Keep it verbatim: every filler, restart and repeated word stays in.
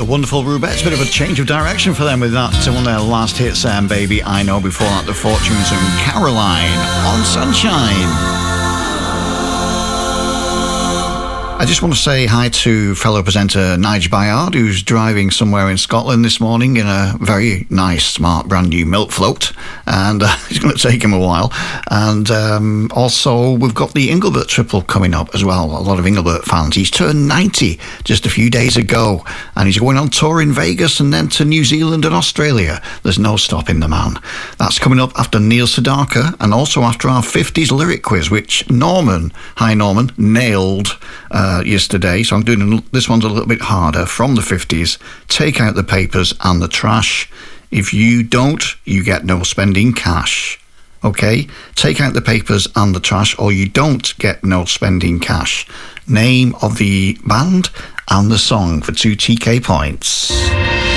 The wonderful Rubettes, bit of a change of direction for them with that one of their last hits, um, Baby I Know. Before that, The Fortunes and Caroline on Sunshine. I just want to say hi to fellow presenter Nigel Bayard, who's driving somewhere in Scotland this morning in a very nice, smart, brand new milk float, and uh, it's going to take him a while. And um, also, we've got the Engelbert triple coming up as well. A lot of Engelbert fans. He's turned ninety just a few days ago, and he's going on tour in Vegas and then to New Zealand and Australia. There's no stopping the man. That's coming up after Neil Sedaka, and also after our fifties lyric quiz, which Norman, hi Norman, nailed Uh, yesterday, so I'm doing this one's a little bit harder. From the fifties, Take Out the Papers and the Trash. If you don't, you get no spending cash. Okay? Take Out the Papers and the Trash, or you don't get no spending cash. Name of the band and the song for two T K points.